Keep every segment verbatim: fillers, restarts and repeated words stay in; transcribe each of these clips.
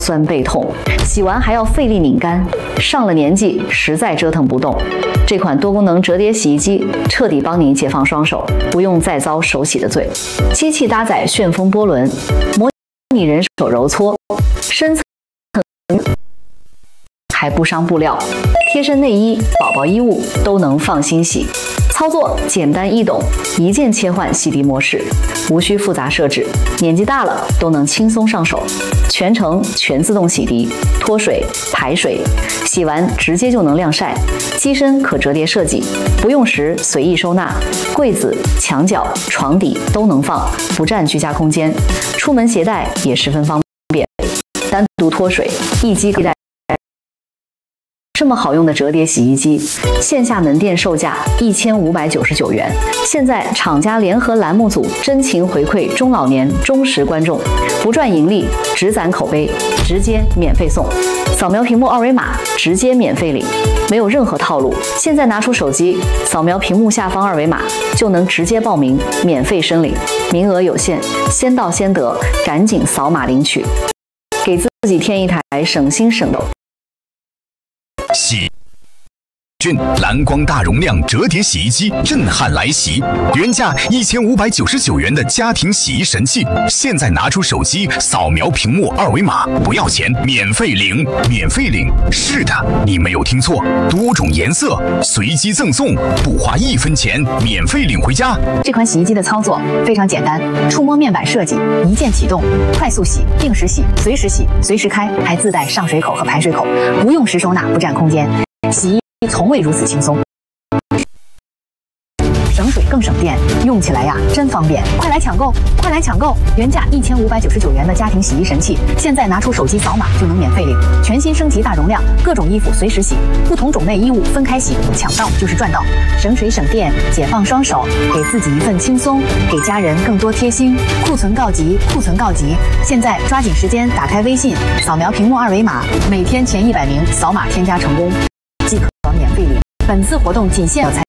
酸背痛，洗完还要费力拧干，上了年纪实在折腾不动。这款多功能折叠洗衣机彻底帮你解放双手，不用再遭手洗的罪。机器搭载旋风波轮，模拟人手揉搓，深层还不伤布料，贴身内衣、宝宝衣物都能放心洗。操作简单易懂，一键切换洗涤模式，无需复杂设置，年纪大了都能轻松上手。全程全自动洗涤、脱水、排水，洗完直接就能晾晒。机身可折叠设计，不用时随意收纳，柜子、墙角、床底都能放，不占居家空间。出门携带也十分方便，单独脱水，一机可以带。这么好用的折叠洗衣机，线下门店售价一千五百九十九元。现在厂家联合栏目组真情回馈中老年忠实观众，不赚盈利，只攒口碑，直接免费送。扫描屏幕二维码，直接免费领，没有任何套路。现在拿出手机，扫描屏幕下方二维码，就能直接报名，免费申领。名额有限，先到先得，赶紧扫码领取，给自己添一台省心省豆。 洗俊蓝光大容量折叠洗衣机震撼来袭，原价一千五百九十九元的家庭洗衣神器，现在拿出手机扫描屏幕二维码，不要钱，免费领，免费领。是的，你没有听错，多种颜色随机赠送，不花一分钱，免费领回家。 这款洗衣机的操作非常简单，触摸面板设计，一键启动，快速洗、定时洗、随时洗、随时开，还自带上水口和排水口，不用时收纳，不占空间。洗衣从未如此轻松，省水更省电，用起来呀真方便！快来抢购，快来抢购！原价一千五百九十九元的家庭洗衣神器，现在拿出手机扫码就能免费领。全新升级大容量，各种衣服随时洗，不同种类衣物分开洗，抢到就是赚到，省水省电，解放双手，给自己一份轻松，给家人更多贴心。库存告急，库存告急！现在抓紧时间，打开微信，扫描屏幕二维码，每天前一百名扫码添加成功。即可免费领。本次活动仅限才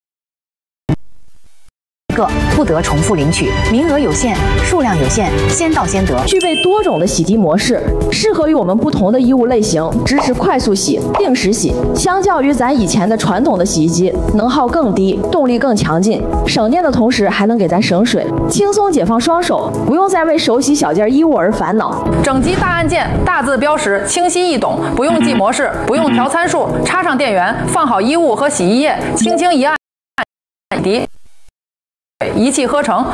一个，不得重复领取，名额有限，数量有限，先到先得。 具备多种的洗涤模式，适合于我们不同的衣物类型，支持快速洗、定时洗。相较于咱以前的传统的洗衣机，能耗更低，动力更强劲，省电的同时还能给咱省水，轻松解放双手，不用再为手洗小件衣物而烦恼。 整机大按键，大字标识，清晰易懂，不用记模式，不用调参数，插上电源，放好衣物和洗衣液，轻轻一按，洗涤。一气呵成。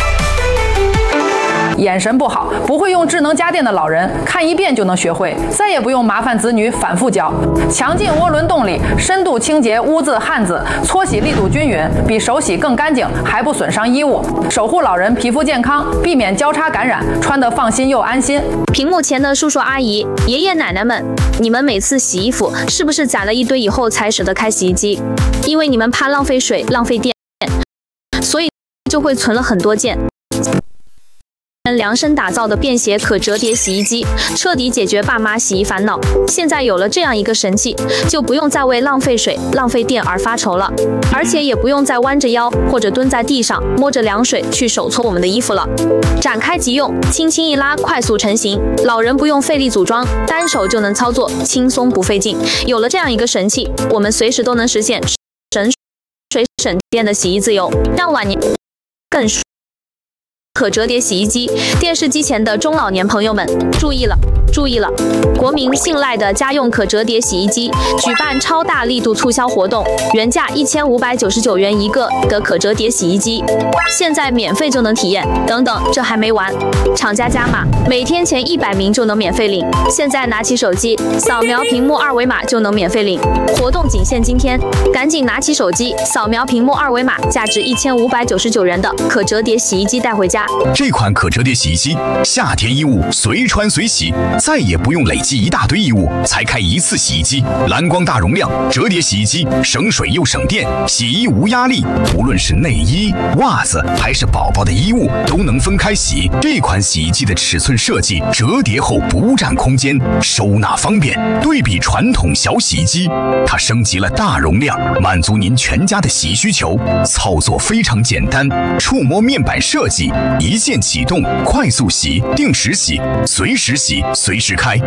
眼神不好，不会用智能家电的老人，看一遍就能学会，再也不用麻烦子女反复教。强劲涡轮动力，深度清洁污渍汗渍，搓洗力度均匀，比手洗更干净，还不损伤衣物，守护老人皮肤健康，避免交叉感染，穿得放心又安心。 屏幕前的叔叔阿姨、爷爷奶奶们，你们每次洗衣服是不是攒了一堆以后才舍得开洗衣机？因为你们怕浪费水、浪费电，所以就会存了很多件。量身打造的便携可折叠洗衣机，彻底解决爸妈洗衣烦恼。现在有了这样一个神器，就不用再为浪费水、浪费电而发愁了，而且也不用再弯着腰或者蹲在地上摸着凉水去手搓我们的衣服了。展开即用，轻轻一拉，快速成型，老人不用费力组装，单手就能操作，轻松不费劲。有了这样一个神器，我们随时都能实现省水省电的洗衣自由，让晚年更舒服。可折叠洗衣机，电视机前的中老年朋友们注意了，注意了！国民信赖的家用可折叠洗衣机举办超大力度促销活动，原价一千五百九十九元一个的可折叠洗衣机，现在免费就能体验。等等，这还没完，厂家加码，每天前一百名就能免费领。现在拿起手机，扫描屏幕二维码就能免费领。活动仅限今天，赶紧拿起手机，扫描屏幕二维码，价值一千五百九十九元的可折叠洗衣机带回家。 这款可折叠洗衣机，夏天衣物随穿随洗，再也不用累积一大堆衣物才开一次洗衣机。蓝光大容量折叠洗衣机，省水又省电，洗衣无压力。无论是内衣、袜子还是宝宝的衣物，都能分开洗。这款洗衣机的尺寸设计，折叠后不占空间，收纳方便。对比传统小洗衣机，它升级了大容量，满足您全家的洗衣需求。操作非常简单，触摸面板设计，一键启动，快速洗、定时洗、随时洗、随时开。